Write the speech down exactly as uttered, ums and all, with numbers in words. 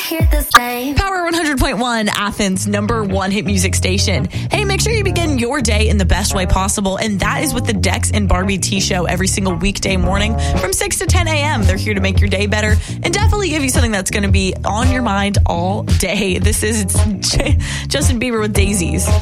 hear the same. Power one hundred point one, Athens' number one hit music station. Hey, make sure you begin your day in the best way possible, and that is with the Dex and Barbie Tea Show every single weekday morning from six to ten a.m. They're here to make your day better and definitely give you something that's going to be on your mind all day. This is Justin Bieber with Daisies.